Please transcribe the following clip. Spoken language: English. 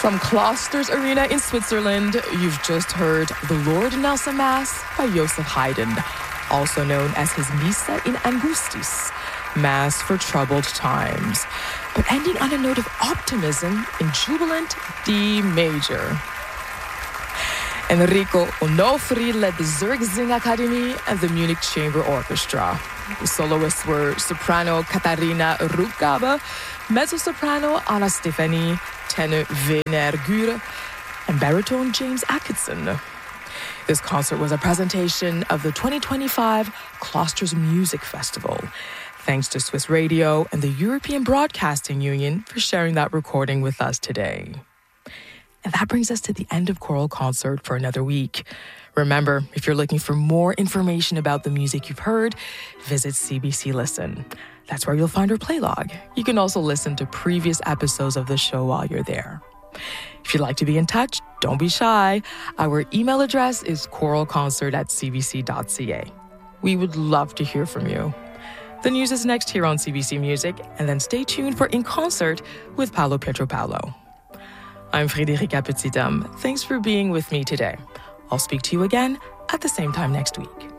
From Klosters Arena in Switzerland, you've just heard The Lord Nelson Mass by Joseph Haydn, also known as his Missa in Angustis, Mass for Troubled Times, but ending on a note of optimism in jubilant D major. Enrico Onofri led the Zurich Singakademie and the Munich Chamber Orchestra. The soloists were soprano Katharina Rückgabe, mezzo-soprano Anna Stefani, tenor Werner Gure, and baritone James Atkinson. This concert was a presentation of the 2025 Klosters Music Festival. Thanks to Swiss Radio and the European Broadcasting Union for sharing that recording with us today. And that brings us to the end of Choral Concert for another week. Remember, if you're looking for more information about the music you've heard, visit CBC Listen. That's where you'll find our play log. You can also listen to previous episodes of the show while you're there. If you'd like to be in touch, don't be shy. Our email address is choralconcert@cbc.ca. We would love to hear from you. The news is next here on CBC Music, and then stay tuned for In Concert with Paolo Pietropalo. I'm Frédérica Petit-Dame. Thanks for being with me today. I'll speak to you again at the same time next week.